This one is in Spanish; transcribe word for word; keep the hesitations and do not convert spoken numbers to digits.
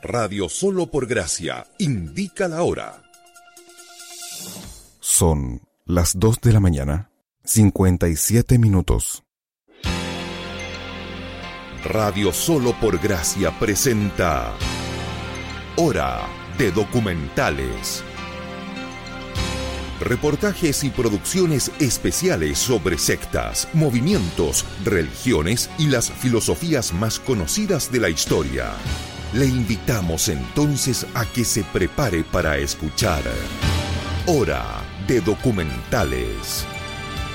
Radio Solo por Gracia indica la hora. Son las dos de la mañana, cincuenta y siete minutos. Radio Solo por Gracia presenta Hora de Documentales. Reportajes y producciones especiales sobre sectas, movimientos, religiones y las filosofías más conocidas de la historia. Le invitamos entonces a que se prepare para escuchar Hora de Documentales.